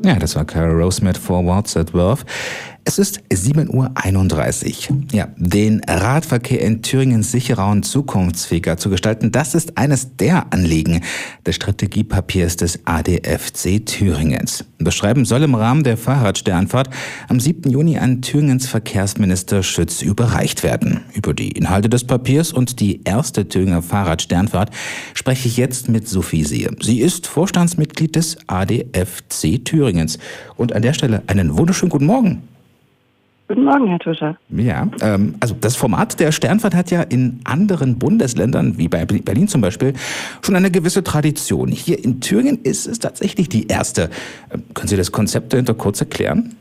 Ja, das war Carol Rose mit For What's It Worth. Es ist 7:31 Uhr. Ja, den Radverkehr in Thüringen sicherer und zukunftsfähiger zu gestalten, das ist eines der Anliegen des Strategiepapiers des ADFC Thüringens. Beschreiben soll im Rahmen der Fahrradsternfahrt am 7. Juni an Thüringens Verkehrsminister Schütz überreicht werden. Über die Inhalte des Papiers und die erste Thüringer Fahrradsternfahrt spreche ich jetzt mit Sophie Sehe. Sie ist Vorstandsmitglied des ADFC Thüringens. Und an der Stelle einen wunderschönen guten Morgen. Guten Morgen, Herr Tuscher. Ja, also das Format der Sternfahrt hat ja in anderen Bundesländern, wie bei Berlin zum Beispiel, schon eine gewisse Tradition. Hier in Thüringen ist es tatsächlich die erste. Können Sie das Konzept dahinter kurz erklären?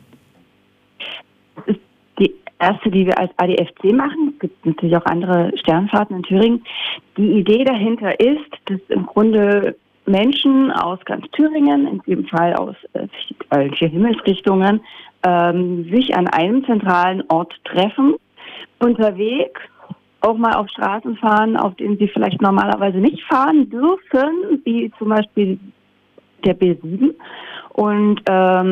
Das ist die erste, die wir als ADFC machen. Es gibt natürlich auch andere Sternfahrten in Thüringen. Die Idee dahinter ist, dass im Grunde Menschen aus ganz Thüringen, in diesem Fall aus 4 Himmelsrichtungen, sich an einem zentralen Ort treffen, unterwegs auch mal auf Straßen fahren, auf denen sie vielleicht normalerweise nicht fahren dürfen, wie zum Beispiel der B7, und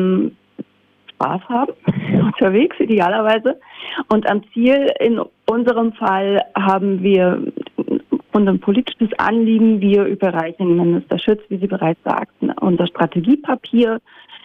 Spaß haben, unterwegs idealerweise. Und am Ziel in unserem Fall haben wir ein politisches Anliegen. Wir überreichen Minister Schütz, wie Sie bereits sagten, unser Strategiepapier,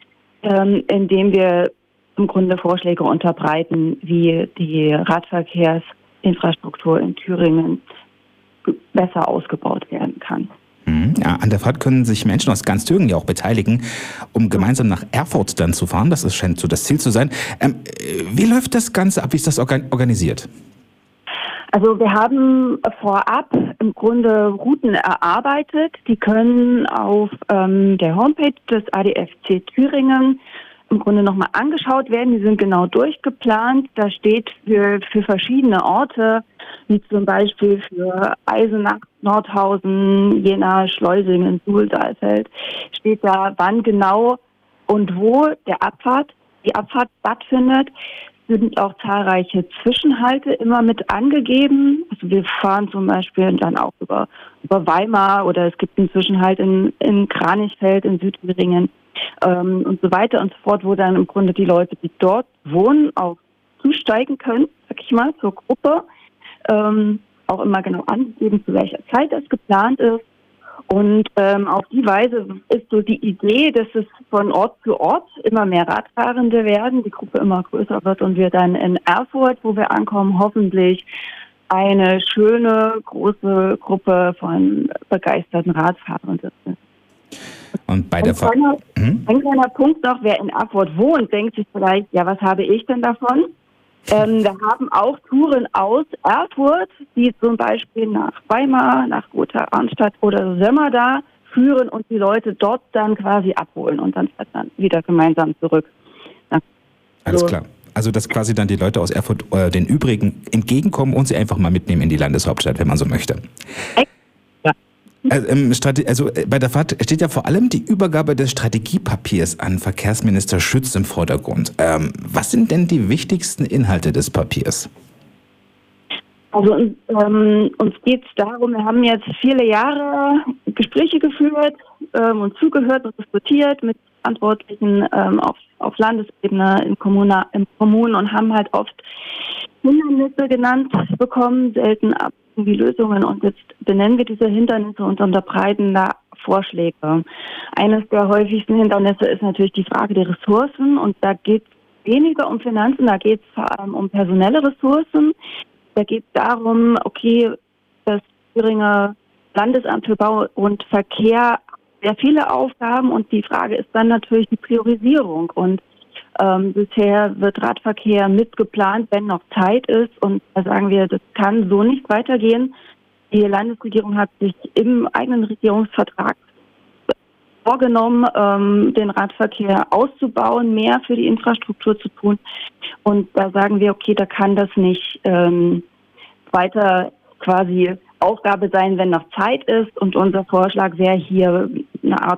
in dem wir im Grunde Vorschläge unterbreiten, wie die Radverkehrsinfrastruktur in Thüringen besser ausgebaut werden kann. Ja, an der Fahrt können sich Menschen aus ganz Thüringen ja auch beteiligen, um gemeinsam nach Erfurt dann zu fahren. Das scheint so das Ziel zu sein. Wie läuft das Ganze ab? Wie ist das organisiert? Also wir haben vorab im Grunde Routen erarbeitet. Die können auf der Homepage des ADFC Thüringen im Grunde nochmal angeschaut werden. Die sind genau durchgeplant. Da steht für verschiedene Orte, wie zum Beispiel für Eisenach, Nordhausen, Jena, Schleusingen, Suhl, Saalfeld, steht da, wann genau und wo die Abfahrt stattfindet. Es sind auch zahlreiche Zwischenhalte immer mit angegeben. Also wir fahren zum Beispiel dann auch über Weimar, oder es gibt einen Zwischenhalt in Kranichfeld, in Südthüringen und so weiter und so fort, wo dann im Grunde die Leute, die dort wohnen, auch zusteigen können, sag ich mal, zur Gruppe. Auch immer genau angegeben, zu welcher Zeit das geplant ist. Und auf die Weise ist so die Idee, dass es von Ort zu Ort immer mehr Radfahrende werden, die Gruppe immer größer wird und wir dann in Erfurt, wo wir ankommen, hoffentlich eine schöne, große Gruppe von begeisterten Radfahrenden sind. Und bei der Fahrt... Ein kleiner Punkt noch, wer in Erfurt wohnt, denkt sich vielleicht, ja, was habe ich denn davon? Wir haben auch Touren aus Erfurt, die zum Beispiel nach Weimar, nach Gotha-Arnstadt oder Sömmerda führen und die Leute dort dann quasi abholen und dann fährt man wieder gemeinsam zurück. Ja. Alles klar. Also dass quasi dann die Leute aus Erfurt den übrigen entgegenkommen und sie einfach mal mitnehmen in die Landeshauptstadt, wenn man so möchte. Also bei der Fahrt steht ja vor allem die Übergabe des Strategiepapiers an Verkehrsminister Schütz im Vordergrund. Was sind denn die wichtigsten Inhalte des Papiers? Also uns geht es darum, wir haben jetzt viele Jahre Gespräche geführt und zugehört und diskutiert mit Verantwortlichen auf Landesebene, in Kommunen und haben halt oft Hindernisse genannt bekommen, selten die Lösungen, und jetzt benennen wir diese Hindernisse und unterbreiten da Vorschläge. Eines der häufigsten Hindernisse ist natürlich die Frage der Ressourcen, und da geht es weniger um Finanzen, da geht es vor allem um personelle Ressourcen. Da geht es darum, okay, das Thüringer Landesamt für Bau und Verkehr hat sehr viele Aufgaben, und die Frage ist dann natürlich die Priorisierung, und bisher wird Radverkehr mitgeplant, wenn noch Zeit ist, und da sagen wir, das kann so nicht weitergehen. Die Landesregierung hat sich im eigenen Regierungsvertrag vorgenommen, den Radverkehr auszubauen, mehr für die Infrastruktur zu tun, und da sagen wir, okay, da kann das nicht weiter quasi Aufgabe sein, wenn noch Zeit ist, und unser Vorschlag wäre hier eine Art